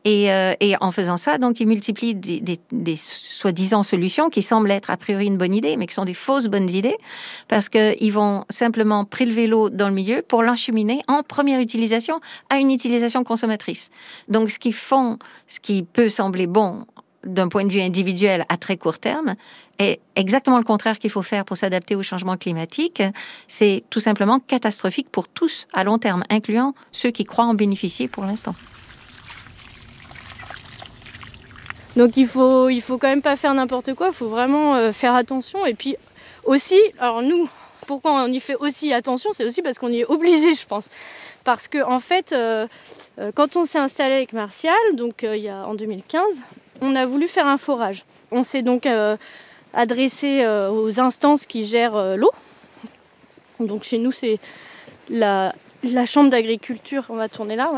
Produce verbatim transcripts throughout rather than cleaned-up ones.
Et, euh, et en faisant ça, donc, ils multiplient des, des, des soi-disant solutions qui semblent être a priori une bonne idée, mais qui sont des fausses bonnes idées, parce qu'ils vont simplement prélever l'eau dans le milieu pour l'encheminer en première utilisation à une utilisation consommatrice. Donc, ce qu'ils font, ce qui peut sembler bon d'un point de vue individuel à très court terme, est exactement le contraire qu'il faut faire pour s'adapter au changement climatique. C'est tout simplement catastrophique pour tous à long terme, incluant ceux qui croient en bénéficier pour l'instant. Donc il faut, il faut quand même pas faire n'importe quoi, il faut vraiment euh, faire attention. Et puis aussi, alors nous, pourquoi on y fait aussi attention, c'est aussi parce qu'on y est obligé, je pense. Parce que en fait, euh, euh, quand on s'est installé avec Martial, donc euh, il y a, en deux mille quinze, on a voulu faire un forage. On s'est donc euh, adressé euh, aux instances qui gèrent euh, l'eau. Donc chez nous, c'est la, la chambre d'agriculture, on va tourner là, ouais.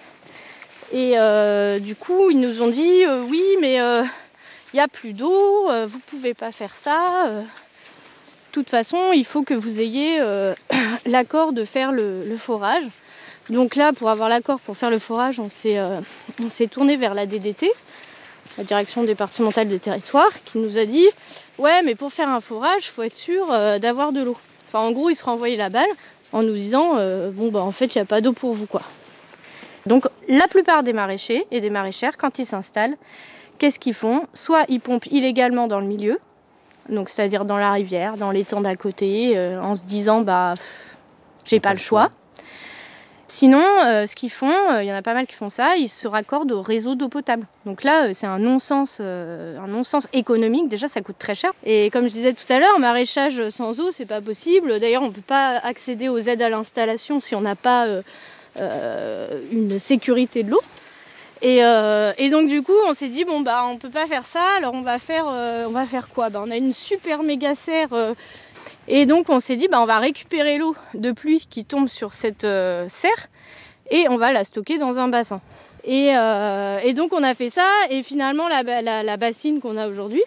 Et euh, du coup, ils nous ont dit euh, oui, mais il euh, n'y a plus d'eau, euh, vous ne pouvez pas faire ça. Euh. De toute façon, il faut que vous ayez euh, l'accord de faire le, le forage. Donc là, pour avoir l'accord pour faire le forage, on s'est, euh, on s'est tourné vers la D D T, la Direction départementale des territoires, qui nous a dit ouais, mais pour faire un forage, il faut être sûr euh, d'avoir de l'eau. Enfin, en gros, ils se renvoyaient la balle en nous disant euh, bon, bah en fait, il n'y a pas d'eau pour vous, quoi. Donc la plupart des maraîchers et des maraîchères, quand ils s'installent, qu'est-ce qu'ils font ? Soit ils pompent illégalement dans le milieu, donc c'est-à-dire dans la rivière, dans l'étang d'à côté, euh, en se disant bah j'ai pas le choix. Sinon, euh, ce qu'ils font, il euh, y en a pas mal qui font ça, ils se raccordent au réseau d'eau potable. Donc là, euh, c'est un non-sens, euh, un non-sens économique. Déjà, ça coûte très cher. Et comme je disais tout à l'heure, maraîchage sans eau, c'est pas possible. D'ailleurs, on peut pas accéder aux aides à l'installation si on n'a pas euh, Euh, une sécurité de l'eau. Et, euh, et donc du coup on s'est dit bon bah on peut pas faire ça, alors on va faire euh, on va faire quoi bah, on a une super méga serre euh, et donc on s'est dit bah on va récupérer l'eau de pluie qui tombe sur cette euh, serre et on va la stocker dans un bassin. Et, euh, et donc on a fait ça et finalement la, la, la bassine qu'on a aujourd'hui,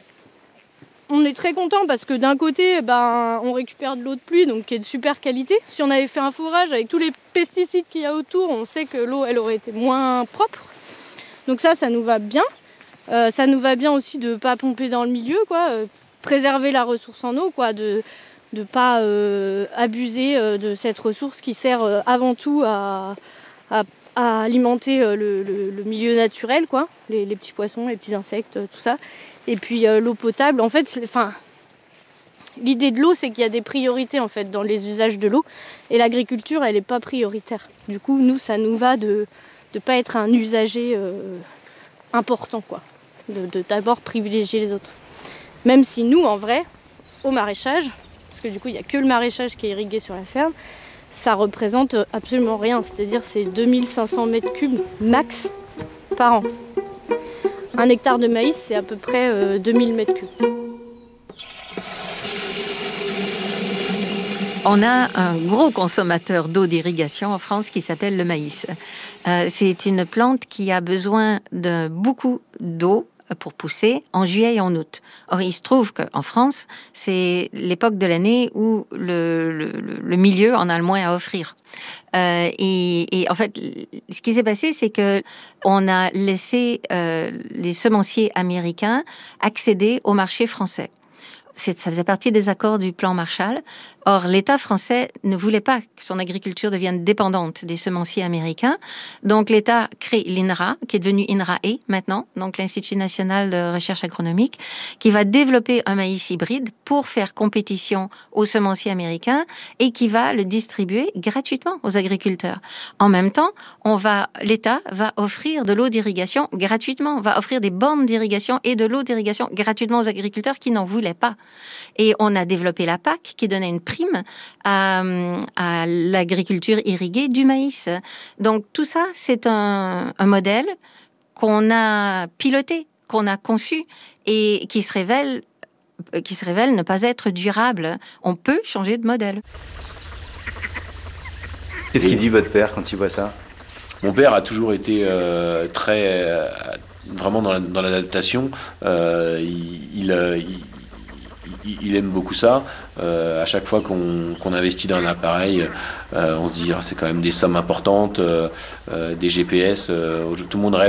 on est très content parce que d'un côté, ben, on récupère de l'eau de pluie, donc qui est de super qualité. Si on avait fait un forage avec tous les pesticides qu'il y a autour, on sait que l'eau, elle aurait été moins propre. Donc ça, ça nous va bien. Euh, ça nous va bien aussi de ne pas pomper dans le milieu, quoi. Euh, préserver la ressource en eau, quoi, de ne pas euh, abuser euh, de cette ressource qui sert euh, avant tout à, à, à alimenter euh, le, le, le milieu naturel, quoi. Les, les petits poissons, les petits insectes, tout ça. Et puis euh, l'eau potable, en fait, enfin, l'idée de l'eau, c'est qu'il y a des priorités en fait dans les usages de l'eau, et l'agriculture, elle n'est pas prioritaire. Du coup, nous, ça nous va de ne pas être un usager euh, important, quoi, de, de d'abord privilégier les autres. Même si nous, en vrai, au maraîchage, parce que du coup, il n'y a que le maraîchage qui est irrigué sur la ferme, ça représente absolument rien, c'est-à-dire c'est deux mille cinq cents mètres cubes max par an. Un hectare de maïs, c'est à peu près euh, deux mille mètres cubes. On a un gros consommateur d'eau d'irrigation en France qui s'appelle le maïs. Euh, c'est une plante qui a besoin de beaucoup d'eau pour pousser en juillet et en août. Or, il se trouve qu'en France, c'est l'époque de l'année où le, le, le milieu en a le moins à offrir. Euh, et, et en fait, ce qui s'est passé, c'est que on a laissé euh, les semenciers américains accéder au marché français. C'est, ça faisait partie des accords du plan Marshall. Or, l'État français ne voulait pas que son agriculture devienne dépendante des semenciers américains. Donc, l'État crée l'I N R A, qui est devenu I N R A-E maintenant, donc l'Institut national de recherche agronomique, qui va développer un maïs hybride pour faire compétition aux semenciers américains et qui va le distribuer gratuitement aux agriculteurs. En même temps, on va, l'État va offrir de l'eau d'irrigation gratuitement, va offrir des bornes d'irrigation et de l'eau d'irrigation gratuitement aux agriculteurs qui n'en voulaient pas. Et on a développé la P A C qui donnait une prime à, à l'agriculture irriguée du maïs. Donc tout ça, c'est un, un modèle qu'on a piloté, qu'on a conçu et qui se révèle, qui se révèle ne pas être durable. On peut changer de modèle. Qu'est-ce qu'il dit votre père quand il voit ça ? Mon père a toujours été euh, très... Euh, vraiment dans, la, dans l'adaptation. Euh, il... il, il Il aime beaucoup ça. Euh, à chaque fois qu'on, qu'on investit dans un appareil, euh, on se dit ah, c'est quand même des sommes importantes, euh, euh, des G P S. Euh, tout le monde rêve